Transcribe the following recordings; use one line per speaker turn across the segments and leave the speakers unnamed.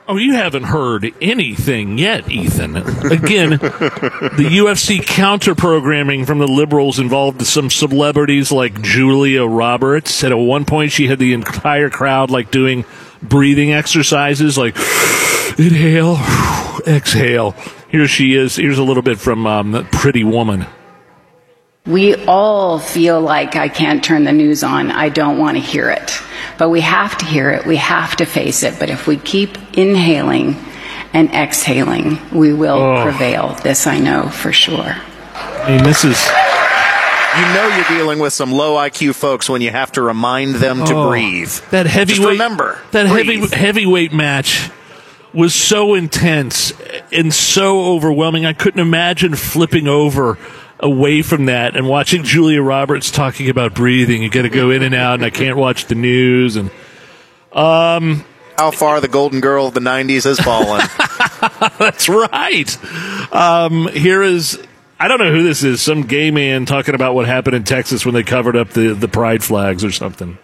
Oh, you haven't heard anything yet, Ethan. Again, the UFC counter-programming from the liberals involved some celebrities like Julia Roberts. At one point, she had the entire crowd like doing breathing exercises, like inhale, exhale. Here she is. Here's a little bit from Pretty Woman.
We all feel like I can't turn the news on. I don't want to hear it. But we have to hear it. We have to face it. But if we keep inhaling and exhaling, we will prevail. This I know for sure.
I mean, this is...
You know you're dealing with some low IQ folks when you have to remind them to breathe.
That heavyweight,
just remember,
that
breathe.
heavyweight match was so intense and so overwhelming. I couldn't imagine flipping over away from that and watching Julia Roberts talking about breathing. You got to go in and out, and I can't watch the news. And
how far the golden girl of the 90s has fallen.
That's right. Here is, I don't know who this is, some gay man talking about what happened in Texas when they covered up the pride flags or something.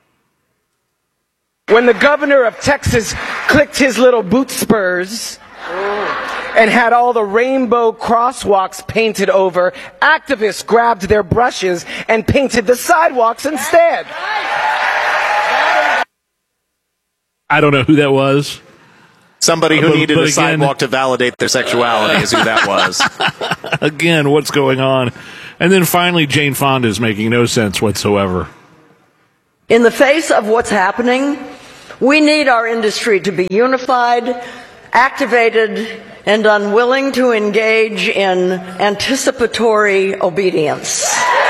When the governor of Texas clicked his little boot spurs and had all the rainbow crosswalks painted over, activists grabbed their brushes and painted the sidewalks instead.
I don't know who that was.
Somebody who needed a sidewalk to validate their sexuality is who that was.
Again, what's going on? And then finally, Jane Fonda is making no sense whatsoever.
In the face of what's happening, we need our industry to be unified, activated, and unwilling to engage in anticipatory obedience.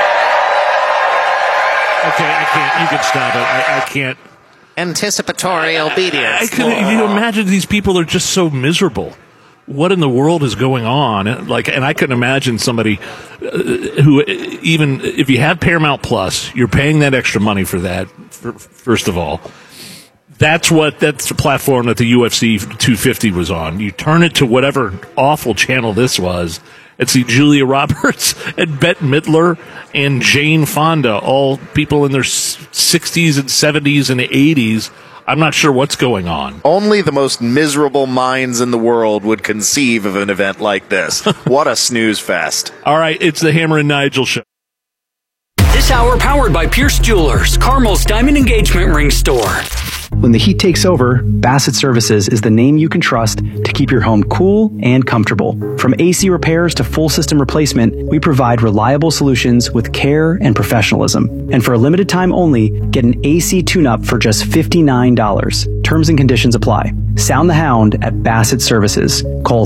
Okay, I can't. You can stop it. I can't.
Anticipatory obedience.
Can you imagine these people are just so miserable? What in the world is going on? Like, and I couldn't imagine somebody who, even if you have Paramount Plus, you're paying that extra money for that. First of all, that's the platform that the UFC 250 was on. You turn it to whatever awful channel this was, and see Julia Roberts and Bette Midler and Jane Fonda, all people in their 60s and 70s and 80s. I'm not sure what's going on.
Only the most miserable minds in the world would conceive of an event like this. What a snooze fest.
All right, it's the Hammer and Nigel show.
This hour powered by Pierce Jewelers, Carmel's Diamond Engagement Ring Store.
When the heat takes over, Bassett Services is the name you can trust to keep your home cool and comfortable. From AC repairs to full system replacement, we provide reliable solutions with care and professionalism. And for a limited time only, get an AC tune-up for just $59. Terms and conditions apply. Sound the hound at Bassett Services. Call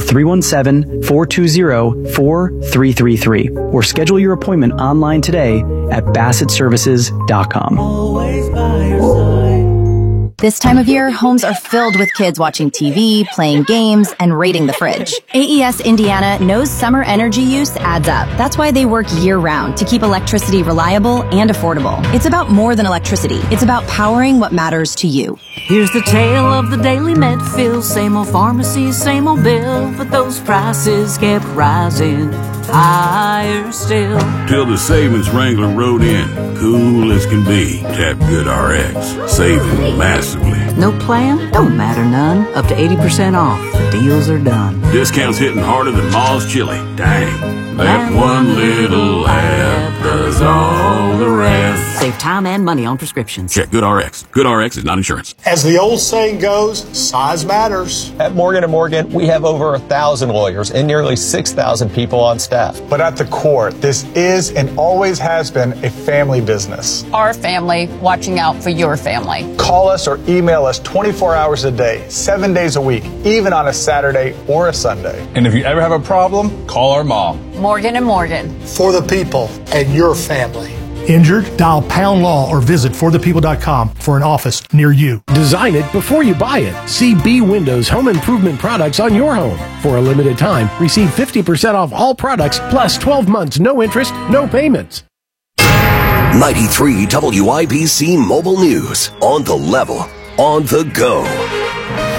317-420-4333 or schedule your appointment online today at BassettServices.com.
Always by your side.
This time of year, homes are filled with kids watching TV, playing games, and raiding the fridge. AES Indiana knows summer energy use adds up. That's why they work year-round to keep electricity reliable and affordable. It's about more than electricity. It's about powering what matters to you.
Here's the tale of the daily Medfield. Same old pharmacy, same old bill, but those prices kept rising higher still.
Till the savings Wrangler rode in, cool as can be. Tap GoodRx, saving massively.
No plan? Don't matter none. Up to 80% off. The deals are done.
Discounts hitting harder than Ma's chili. Dang. That one little app does all the rest.
Save time and money on prescriptions.
Check GoodRx. GoodRx is not insurance.
As the old saying goes, size matters.
At Morgan & Morgan, we have over 1,000 lawyers and nearly 6,000 people on staff.
But at the core, this is and always has been a family business.
Our family watching out for your family.
Call us or email us 24 hours a day, 7 days a week, even on a Saturday or a Sunday.
And if you ever have a problem, call our mom.
Morgan & Morgan.
For the people and your family.
Injured? Dial Pound Law or visit forthepeople.com for an office near you.
Design it before you buy it. See B Windows home improvement products on your home. For a limited time, receive 50% off all products plus 12 months no interest, no payments.
93 WIBC Mobile News. On the level, on the go.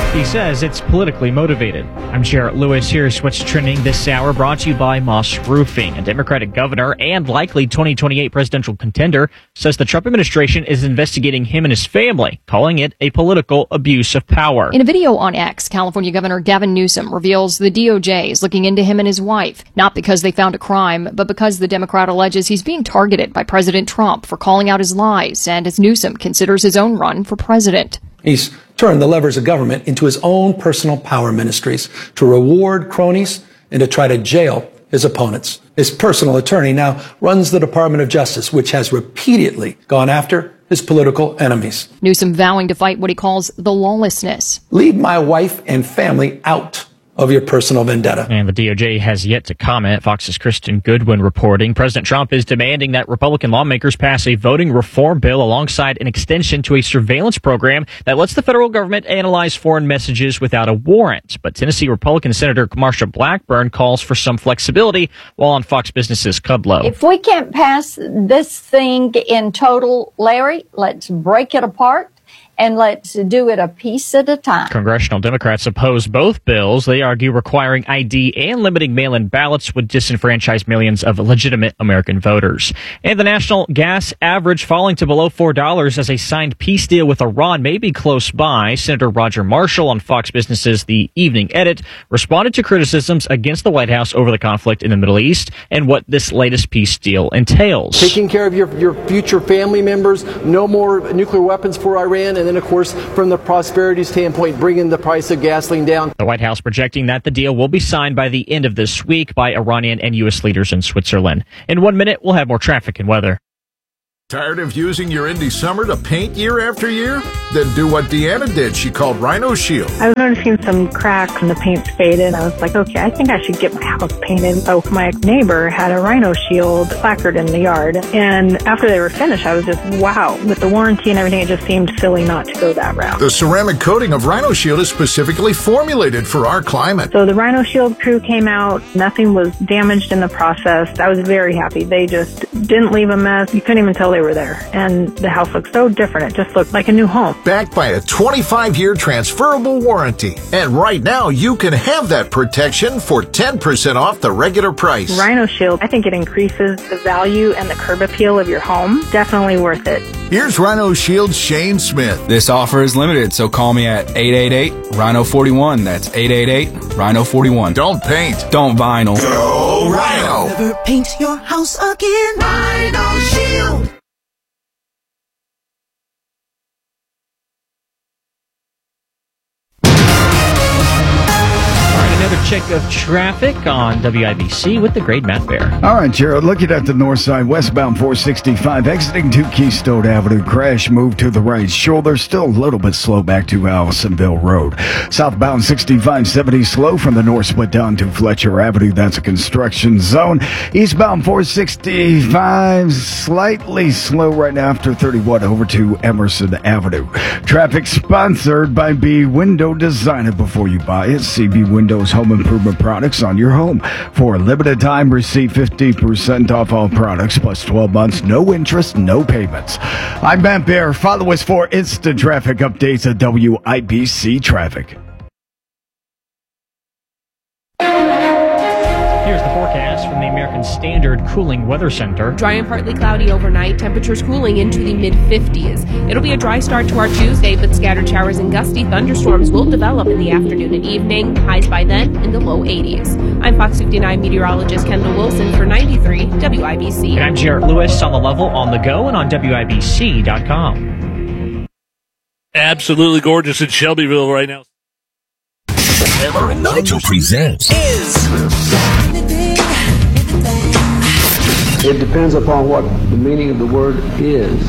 He says it's politically motivated. I'm Jarrett Lewis. Here's what's trending this hour, brought to you by Moss Roofing. A Democratic governor and likely 2028 presidential contender says the Trump administration is investigating him and his family, calling it a political abuse of power.
In a video on X, California Governor Gavin Newsom reveals the DOJ is looking into him and his wife, not because they found a crime, but because the Democrat alleges he's being targeted by President Trump for calling out his lies, and as Newsom considers his own run for president.
He's turned the levers of government into his own personal power ministries to reward cronies and to try to jail his opponents. His personal attorney now runs the Department of Justice, which has repeatedly gone after his political enemies.
Newsom vowing to fight what he calls the lawlessness.
Leave my wife and family out of your personal vendetta.
And the DOJ has yet to comment. Fox's Kristen Goodwin reporting President Trump is demanding that Republican lawmakers pass a voting reform bill alongside an extension to a surveillance program that lets the federal government analyze foreign messages without a warrant. But Tennessee Republican Senator Marsha Blackburn calls for some flexibility, while on Fox Business's Kudlow.
If we can't pass this thing in total, Larry, let's break it apart. And let's do it a piece at a time.
Congressional Democrats oppose both bills. They argue requiring ID and limiting mail-in ballots would disenfranchise millions of legitimate American voters. And the national gas average falling to below $4 as a signed peace deal with Iran may be close by. Senator Roger Marshall on Fox Business's The Evening Edit responded to criticisms against the White House over the conflict in the Middle East and what this latest peace deal entails.
Taking care of your future family members, no more nuclear weapons for Iran, and then, of course, from the prosperity standpoint, bringing the price of gasoline down.
The White House projecting that the deal will be signed by the end of this week by Iranian and U.S. leaders in Switzerland. In 1 minute, we'll have more traffic and weather.
Tired of using your Indy Summer to paint year after year? Then do what Deanna did. She called Rhino Shield.
I was noticing some cracks and the paint's faded. I was like, okay, I think I should get my house painted. So my neighbor had a Rhino Shield placard in the yard. And after they were finished, I was just, wow. With the warranty and everything, it just seemed silly not to go that route.
The ceramic coating of Rhino Shield is specifically formulated for our climate.
So the Rhino Shield crew came out. Nothing was damaged in the process. I was very happy. They just didn't leave a mess. You couldn't even tell they were there. And the house looked so different. It just looked like a new home.
Backed by a 25-year transferable warranty. And right now, you can have that protection for 10% off the regular price.
Rhino Shield, I think it increases the value and the curb appeal of your home. Definitely worth it.
Here's Rhino Shield's Shane Smith.
This offer is limited, so call me at 888-RHINO-41. That's 888-RHINO-41.
Don't paint.
Don't vinyl.
Go Rhino.
Never paint your house again. Rhino Shield.
Another check of traffic on WIBC with the great Matt Bear.
All right, Jared, looking at the north side, westbound 465, exiting to Keystone Avenue, crash, move to the right shoulder, still a little bit slow back to Allisonville Road. Southbound 6570, slow from the north split down to Fletcher Avenue, that's a construction zone. Eastbound 465, slightly slow right now after 31 over to Emerson Avenue. Traffic sponsored by B Window. Design it before you buy it. CB Windows Home Improvement products on your home. For a limited time, receive 50% off all products plus 12 months, no interest, no payments. I'm Matt Bear. Follow us for instant traffic updates at WIBC Traffic.
Here's the forecast from the American Standard Cooling Weather Center.
Dry and partly cloudy overnight, temperatures cooling into the mid-50s. It'll be a dry start to our Tuesday, but scattered showers and gusty thunderstorms will develop in the afternoon and evening. Highs by then in the low 80s. I'm Fox 59 meteorologist Kendall Wilson for 93 WIBC.
And I'm Jarrett Lewis on the level, on the go, and on WIBC.com.
Absolutely gorgeous in Shelbyville right now.
Hammer and Nigel presents
It depends upon what the meaning of the word is.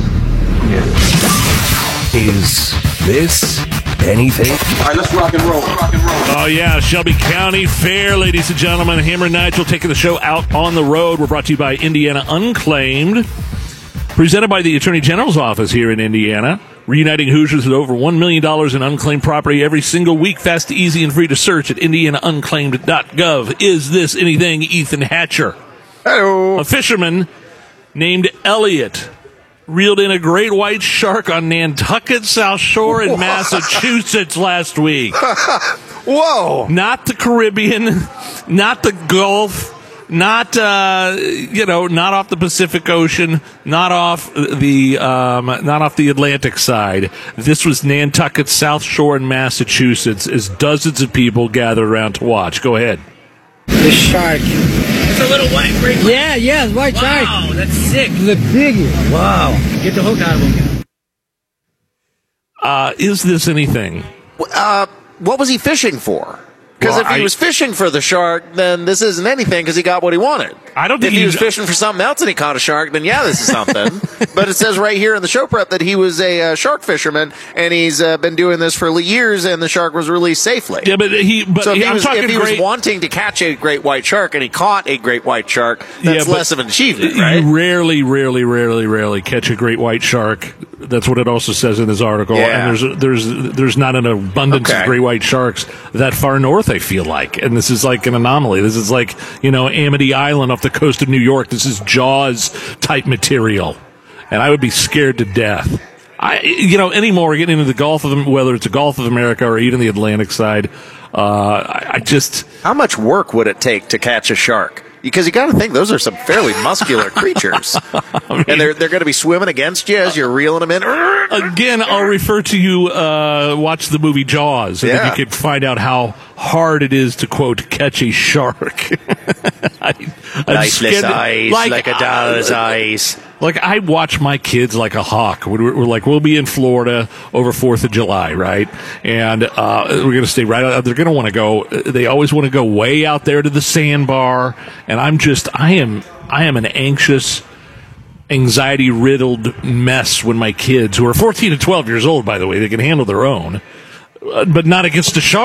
Is this anything?
All right, let's rock and roll.
Oh, yeah, Shelby County Fair, ladies and gentlemen. Hammer and Nigel taking the show out on the road. We're brought to you by Indiana Unclaimed, presented by the Attorney General's office here in Indiana. Reuniting Hoosiers with over $1 million in unclaimed property every single week. Fast, easy, and free to search at indianaunclaimed.gov. Is this anything, Ethan Hatcher?
Hello.
A fisherman named Elliot reeled in a great white shark on Nantucket South Shore in Massachusetts last week.
Whoa!
Not the Caribbean, not the Gulf, not not off the Pacific Ocean, not off the Atlantic side. This was Nantucket South Shore in Massachusetts, as dozens of people gathered around to watch. Go ahead.
The shark. It's a little white, great white. Yeah, it's white shark. Wow, that's sick. The biggest. Wow. Get the hook out of him.
Is this anything?
What was he fishing for? Because if he was fishing for the shark, then this isn't anything because he got what he wanted.
I don't think
if he was fishing for something else and he caught a shark, then yeah, this is something. But it says right here in the show prep that he was a shark fisherman and he's been doing this for years, and the shark was released safely.
Yeah, but if he
was wanting to catch a great white shark and he caught a great white shark, that's less of an achievement, right?
You rarely catch a great white shark. That's what it also says in this article.
Yeah.
And there's not an abundance of great white sharks that far north, I feel like. And this is like an anomaly. This is like, Amity Island off the coast of New York. This is Jaws type material. And I would be scared to death. Anymore, getting into the Gulf of, whether it's the Gulf of America or even the Atlantic side,
How much work would it take to catch a shark? Because you got to think those are some fairly muscular creatures, and they're going to be swimming against you as you're reeling them in.
Again, I'll refer to you. Watch the movie Jaws, and then you can find out how hard it is to quote catch a shark.
Lifeless eyes, like a doll's eyes.
Like, I watch my kids like a hawk. We'll be in Florida over 4th of July, right? And we're going to stay right out. They're going to want to go. They always want to go way out there to the sandbar. And I am an anxious, anxiety-riddled mess when my kids, who are 14 and 12 years old, by the way, they can handle their own, but not against a shark.